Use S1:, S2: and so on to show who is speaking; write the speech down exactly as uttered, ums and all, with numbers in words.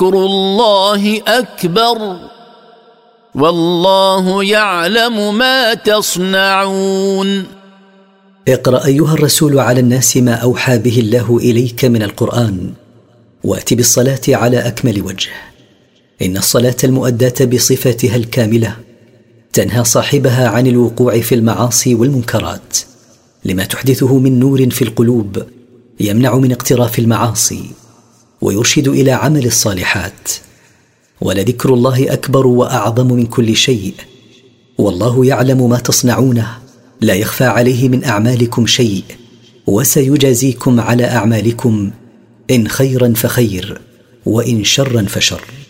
S1: الله أكبر والله يعلم ما تصنعون.
S2: اقرأ أيها الرسول على الناس ما أوحى به الله إليك من القرآن، وأت بالصلاة على أكمل وجه. إن الصلاة المؤداة بصفتها الكاملة تنهى صاحبها عن الوقوع في المعاصي والمنكرات، لما تحدثه من نور في القلوب يمنع من اقتراف المعاصي ويرشد إلى عمل الصالحات. ولذكر الله أكبر وأعظم من كل شيء، والله يعلم ما تصنعونه، لا يخفى عليه من أعمالكم شيء، وسيجازيكم على أعمالكم إن خيرا فخير وإن شرا فشر.